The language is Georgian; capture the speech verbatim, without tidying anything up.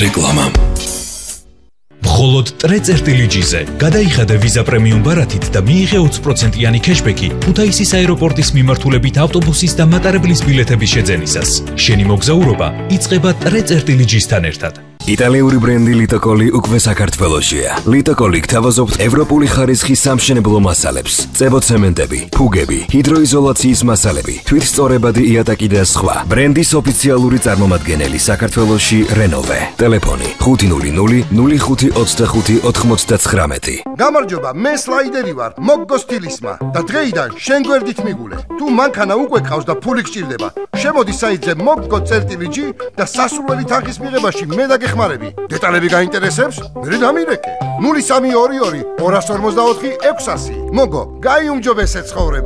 რეკლამა. მხოლოდ ტრეწერტილი ჯიზე გადაიხადე ვიზა პრემიუმ ბარათით და მიიღე ოცი პროცენტიანი ქეშბექი ქუთაისის აეროპორტის მიმართულებით ავტობუსის და მატარებლის ბილეთების შეძენისას. შენი მოგზაურობა იწყება ტრეწერტილი ჯისთან ერთად. იტალიური ბრენდი ლიტოკოლი უკვე საქართველოშია. ლიტოკოლი გთავაზობთ ევროპული ხარისხის სამშენებლო მასალებს, წებოცემენტები, ფუგები, ჰიდროიზოლაციის მასალები, თვითსწორებადი იატაკი და სხვა. ბრენდის ოფიციალური წარმომადგენელი საქართველოში რენოვე. ტელეფონი ხუთი ნული ნული ნული ხუთი ოცდახუთი ოთხმოცდაცხრამეტი. გამარჯობა, მე სლაიდერი ვარ, მოგგო სტილისმა და დღეიდან შენ გვერდით მიგულე. თუ მანქანა უკვე ყავს და ფული გჭირდება, შემოდი საიტზე მოგგო წერტილი ჯი და სასურველი თანხის მიღებაში მე დაგეხმარები. დეტალები გაინტერესებს? მე დამირეკე. ნული სამი ორი ორი ორას ორმოცდაოთხი ექვსასი. მოგო, გაიუმჯობესე ცხოვრება.